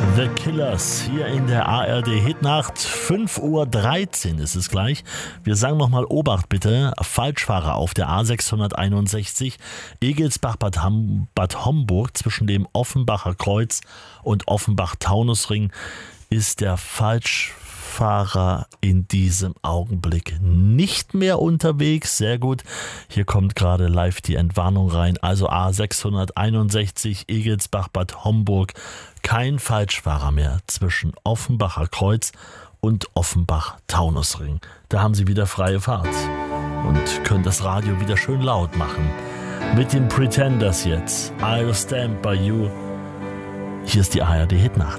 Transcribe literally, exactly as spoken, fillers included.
The Killers hier in der A R D Hitnacht. fünf Uhr dreizehn ist es gleich. Wir sagen nochmal Obacht bitte. Falschfahrer auf der A sechshunderteinundsechzig Egelsbach-Bad Ham- Bad Homburg zwischen dem Offenbacher Kreuz und Offenbach-Taunusring ist der Falschfahrer in diesem Augenblick nicht mehr unterwegs. Sehr gut. Hier kommt gerade live die Entwarnung rein. Also A sechshunderteinundsechzig Egelsbach-Bad Homburg. Kein Falschfahrer mehr zwischen Offenbacher Kreuz und Offenbach-Taunusring. Da haben Sie wieder freie Fahrt und können das Radio wieder schön laut machen. Mit den Pretenders jetzt. I'll Stand By You. Hier ist die A R D Hitnacht.